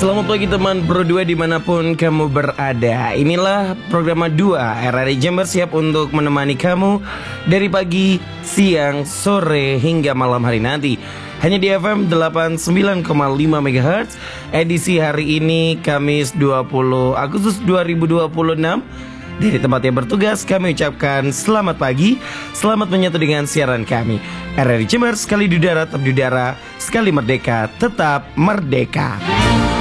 Selamat pagi teman Pro 2 dimanapun kamu berada. Inilah program 2 RRI Jember siap untuk menemani kamu dari pagi, siang, sore hingga malam hari nanti. Hanya di FM 89,5 MHz. Edisi hari ini Kamis 20 Agustus 2026. Dari tempat yang bertugas kami ucapkan selamat pagi, selamat menyatu dengan siaran kami. RRI Jember sekali di udara tetap di udara, sekali merdeka tetap merdeka.